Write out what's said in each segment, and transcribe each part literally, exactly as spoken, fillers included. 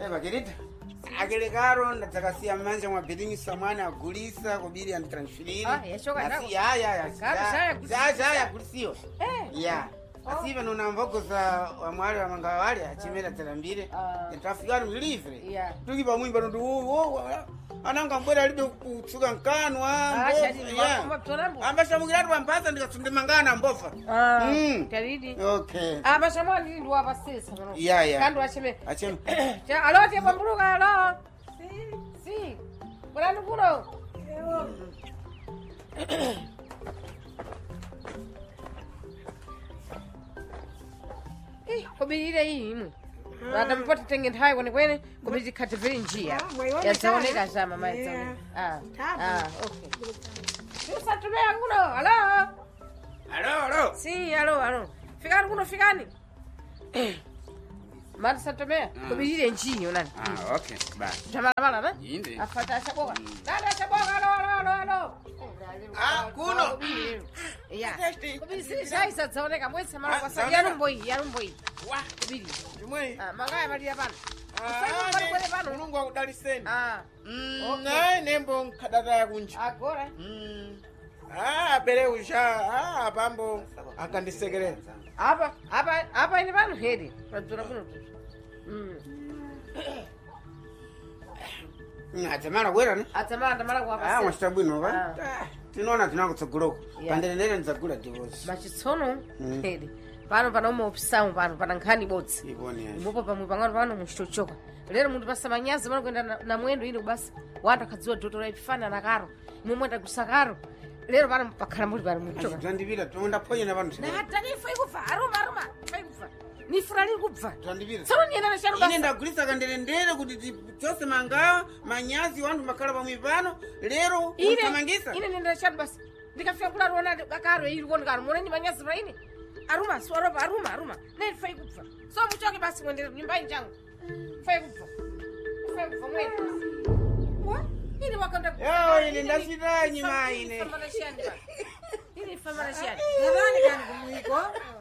Eva querida. Aquele caro ndakasiya manja mwa bidding samana agulisa kubiri and transferir. Ah, yashoka nako. Ya ya ya. Karo Ya ya ya kulisiyo. Eh. Ya. Asibe nuna mboko za wa mwali wa mangawali achimela telambire. Ntafikari livre. Yeah. Tuki pa mwimba ndo wo ananga mbwera libe kutsuka nkano ambo. Amba shamugiratu wampaza ndikasunde mangana mbofa. Ah. Mm. Taridi. Okay. Amba shamwali ndo abasesa no. Yeah yeah. Kando acheme. Acheme. Ja alo te pambuluka alo. Si. Si. Bwana kuno. Eh, kubirire hii. Wada mpoti tenge ntai kwene kwene kubiri kativiri njia. Yazaoneka zama maizoni. Ah. Ah, okay. Sasa tumea kuno. Alo. Alo alo. Si, alo, alo. Fikani kuno fikani. Mara satomea kubirire njia unani. Ah, okay. Ba. Jamala bala na? Yinde. Afata shaboka. Dada shaboka alo alo alo alo. Ah, kuno. Ya. Kubiri si shaisa zaoneka mwese mara kwa sababu yarumboi, yarumboi. Wa. Kubiri. Jumwe. Ah, mangaya mali ya bana. Ah, Mulungu akudaliseni. Ah. Mm, naye nembo nkadada ya kunja. Agora. Mm. Ah, bere usha. Ah, pambo akandisekerera. Apa, apa, apa ini bana hedi. Padura kuno. Mm. Atamara kwera ne? Atamara tamara kwa Ah, pasi. mwastabwino ba. Tinoona tinakutsogoloko. Pandenenere nzagula divorce. Machitsono Mm. hedi. Pano pana umo opisamu pano pana nkhani bodzi. Iboni yacho. Mupo pamwe pangano pano muchitochoka. Lero muntu pasa manyazi pano kwenda na, na mwendo ili basi. Wanda kadziwa dotora ipfana na karo. Mumwe ndakusa karo. Lero pano pakhala muri pano muchoka. Tandivira tonda ponye na vanhu. Na hata ni foi kufa. Aruma aruma. Foi kufa. Ni furali kubva. Tandivira. Tsono nienda na sharu Ine basi. ndagulisa kanderendere kuti chose mangawa manyazi wantu makhala pamwe pano lero Ine utamangisa. ine nienda na sharu basi. Ndikafika kula rona kakaro ili kuona karo. Mwana ni manyazi pa ine. Aruma swaro aruma aruma. Ne foi kubva. So muchoke basi mwende nyumbani changu. Foi kubva. Foi kubva mwende. What? Ini wakanda. Yo, ine ndasita nyima ine. Ini famara shani. Jadani kani kumuiko.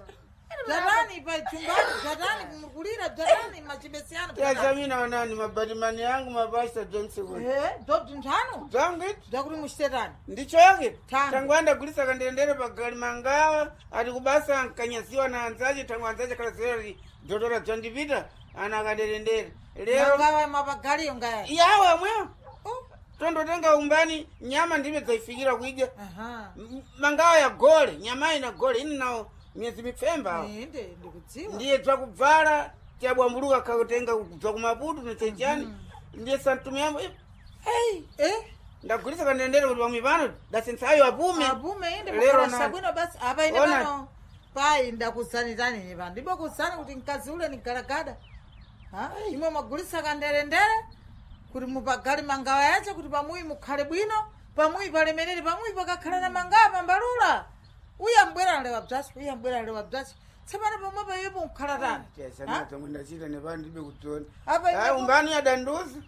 Jadani pa chumbani, jadani kumukulira, jadani machibesiano. Ya zamina wanani mabarimani yangu mabasa jonse kwa. Eh, doti ntano. Zangit? Jakuri mushtetani. Ndichoke. Tano. Tangwanda gulisa kanderendere pagali mangawa ati kubasa nkanyasiwa na anzaje tangu anzaje kala seri dotora Tandivira ana kanderendere. Lero Mangawa mabagaliyo ngaya. yawe mwe. Oh. Tondo tenga umbani nyama ndibe zaifikira kuija. Aha. M- Mangawa ya gole, nyama ina gole ini nao miezi mipemba. Inde, ndikudziwa. Ndiye twakubvala tyabwambuluka kakutenga kubva kumaputu nechenjani. Ndiye santumiyambo. Hey, Eh? ndagulisa kanderendere kuti pamwe pano dasensayo apume. Abume inde Lero mukhala na- sabwino basi apa ine Ona. pano. Pai ndakusanitani ne pano. Ndipo kusana kuti mkazi ule ni galagada. Ha? Imwe magulisa kanderendere kuti mupagali mangawa yache kuti pamuyi mukhale bwino, pamuyi palemerere, pamuyi pakakhala na mangawa pambalula. Uya mbwera lewa bzasi, uya mbwera lewa bzasi. Tsapana pomwe pa yepo mukhala tani. Tiasana tamwenda chita nepano ndibe kutona. Apa Ah, ine umbani adanduzi.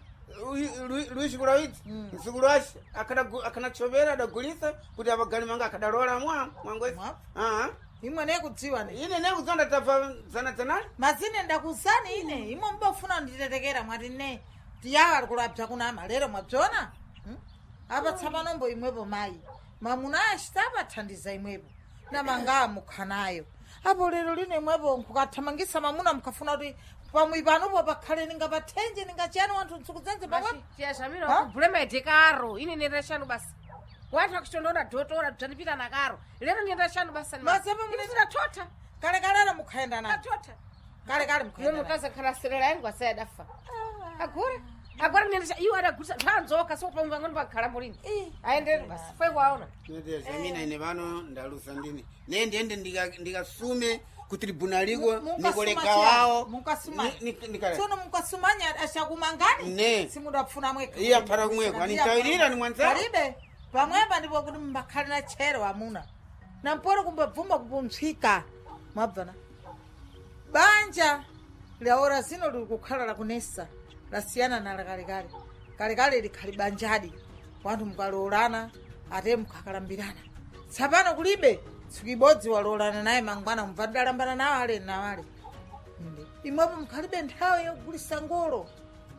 Luishi kula witi. Msukulu washi akana akana chobera adagulisa kuti abagali manga akadalola mwa mwangwezi. Mwa? Ah. imwe nekudziwa ne. Ine nekuzonda tafa zana zanali. Mazine ndakusani ine, imwe mbafuna nditetekera mwati ne. Tiyaka kulapsa kunama lero mwabzona. Hmm? Apa tsapanombo imwepo mayi. Mamuna ashitapa thandiza imwepo. Na mangawa mukhanayo. Apo lero lino imwepo nkukathamangisa mamuna mukafuna kuti pamwe panopo pakhale ninga pathenje ninga chiyani wanthu ntsiku zense pamwepo. Basi tia shamira Ha? kubulema edekaro. Ini nienda shanu basi. Watu akishondona dotora tutanipita na karo. Lero nienda shanu basi. Mazepe mune- Ini tota. Kale kale mukhaenda nani. Tota. Kale kale Mumu mukhaenda nani. kaza kana serera yangu asaya dafa. Agora. Agora nienda shanu. Iwa adagusa. Tanzoka so pamwe pangoni pakhala mulini. Eh. Aende basi. Foi kwaona. Ndio zamina ine vano ndalusa ndini. Nende ende ndika ndikasume ku tribunaliko nikoleka wao. Mukasumanya. Ni- ni- nikale. Tsono mukasumanya ashakumangani. Ne. Simudafuna mweka. Iya mpara kumweko anitawirira ni mwanza. Kalibe. Pamweba ndipo kuti mbakhale na chero amuna. Namporo kumbabvuma kupumtsika. Mwabvana. Banja lyaora zino liri kukhala lakunesa. Lasiyana na lakalekale. Kalekale likhali banjadi. Wanthu mukalolana ate mukhakalambirana. Tsapano kulibe. Tsiku ibodzi walolana naye mangwana mubva tidalambana nawo ale nawale. Imwepo mukhalibe nthawi yogulisa ngolo.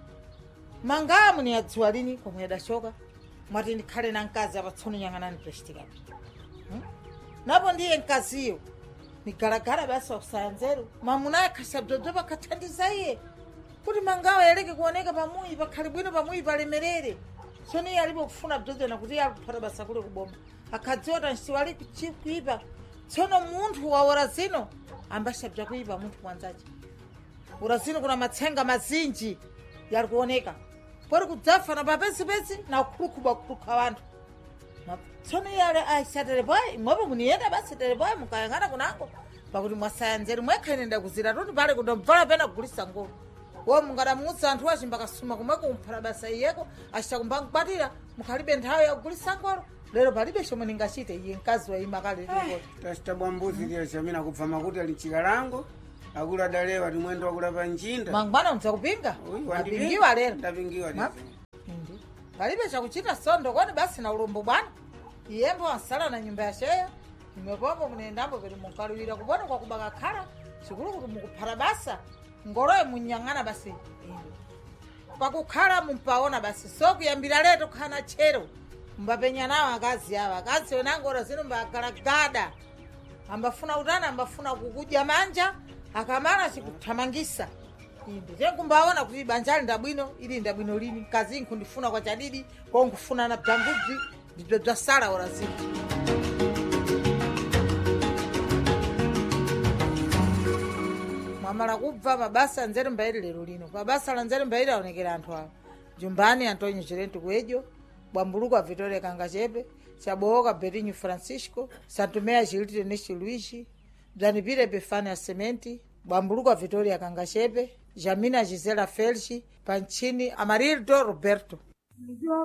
mangamu ni yadziwa lini komwe yadachoka mwati ndikhale na mkazi apa tsono nyang'anani prestikapi hmm? napo ndiye mkaziyo nigalagala basi wakusaya nzeru mamuna akhasa bzobzopa akathandiza iye kuti mangawa yaleke kuoneka pamuyi pakhali bwino pamuyi palemerere tsono iye alibe kufuna bzozena kuti iye akuphata basa kule kuboma akhadziwa ta nciwali kuipa tsono munthu wa ora zino ambashabza kuipa munthu mwanzace ora zino kuna matsenga mazinji yali kuoneka pori kudzafa na papezipezi na kukhulukhuba kukhulukha wanthu tsono iye ali aisa teleboyi mwepo muniyenda basi teleboyi mukayang'ana kunango pakuti mwasaya nzeru mwekhainenda kuzira toti pale kundobvala pena kugulisa ngolo wo mungadamuutsa anthu aci mbakasuma kumweko kumphata basa iyeko acita kumbankukwatira mukhalibe nthawi yakugulisa ngolo lero palibe chomwe ningachite iye mkazi waima kale lingoti tasitabwa mbuzi lero chamina kubva makuti ali chikalango akulu adalewa ti mwendo wakula pa njinda mangwana mudza kupinga apingiwa lero ndapingiwa lero indi palibe chakuchita sondo kwani basi na ulombo bwana iyembo wasala na nyumba ya sheya imwepopo munendambo peti munkaluwira kupona kwa kubaka khala chikulu kuti mukuphata basa ngoloye munyang'ana basi indi pakukhala mumpaona basi sokuyambira leto khana chero mbapenya nawo akazi awa akazi wenangora zino mbagalagada ambafuna utana ambafuna kukudya manja akamana chikuthamangisa indi tenkumbaona kuti banjali ndabwino ili ndabwino lini kazi nkundifuna kwa chadidi kwa nkufuna na bzambudzi ndibzo bzasala ora zino mwamala kubva mabasa nzeru mbairi lero lino pabasa la nzeru mbairi aonekera anthu awa jumbani Antonio Gerente Kuejo Bwambuluka Vitória Kangachepe Chabohoka Betinho Francisco Santomé Agilito Neste Luigi Bzanipira Epifânia Sementi Bwambuluka Vitória Kangachepe Jamina Gisela Felci Panchini Amarildo Roberto